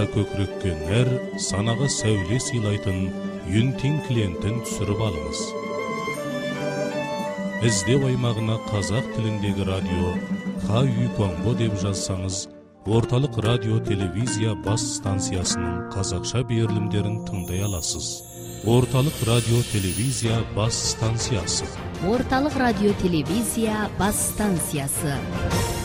көкірекке санаға сәуле сыйлайтын Юнтин клиентін түсіріп алыңыз. Іздеу аймағына қазақ тіліндегі радио Ха-Үй-Конго деп жазсаңыз, орталық радио телевизия бас станциясының қазақша берілімдерін тыңдай аласыз. Орталық радио телевизия бас станциясы. Орталық радио телевизия бас станциясы.